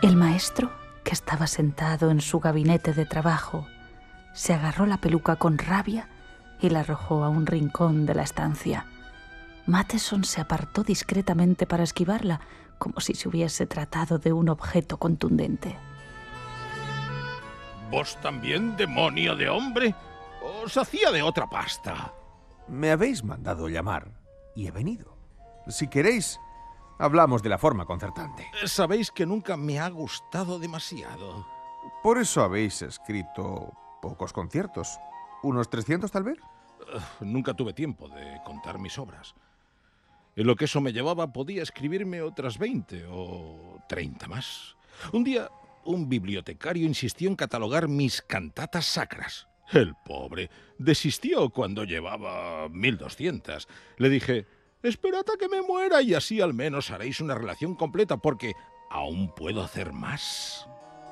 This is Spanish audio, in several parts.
El maestro, que estaba sentado en su gabinete de trabajo, se agarró la peluca con rabia y la arrojó a un rincón de la estancia. Matheson se apartó discretamente para esquivarla, como si se hubiese tratado de un objeto contundente. ¿Vos también, demonio de hombre? ¿Os hacía de otra pasta? Me habéis mandado llamar y he venido. Si queréis, hablamos de la forma concertante. Sabéis que nunca me ha gustado demasiado. Por eso habéis escrito pocos conciertos. ¿Unos 300 tal vez? Nunca tuve tiempo de contar mis obras. En lo que eso me llevaba podía escribirme otras 20 o 30 más. Un día, un bibliotecario insistió en catalogar mis cantatas sacras. El pobre desistió cuando llevaba 1200. Le dije, esperad a que me muera y así al menos haréis una relación completa, porque aún puedo hacer más.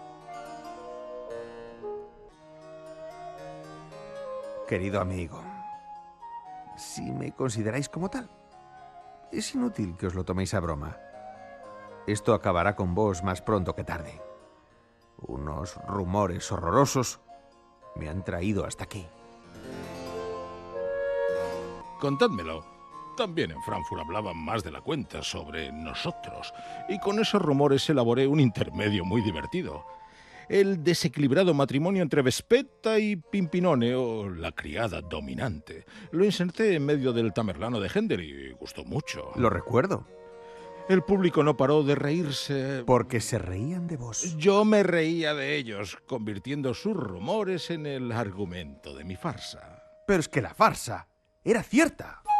Querido amigo, si me consideráis como tal, es inútil que os lo toméis a broma. Esto acabará con vos más pronto que tarde. Unos rumores horrorosos me han traído hasta aquí. Contádmelo. También en Frankfurt hablaban más de la cuenta sobre nosotros, y con esos rumores elaboré un intermedio muy divertido. El desequilibrado matrimonio entre Vespetta y Pimpinone, o la criada dominante. Lo inserté en medio del Tamerlano de Händel y gustó mucho. Lo recuerdo. El público no paró de reírse. Porque se reían de vos. Yo me reía de ellos, convirtiendo sus rumores en el argumento de mi farsa. Pero es que la farsa era cierta.